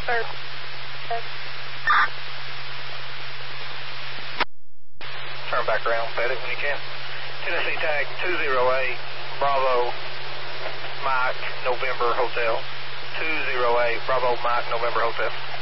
sir. Turn back around, pet it when you can. Tennessee tag 20A, Bravo, Mike, November Hotel. 20A, Bravo, Mike, November Hotel.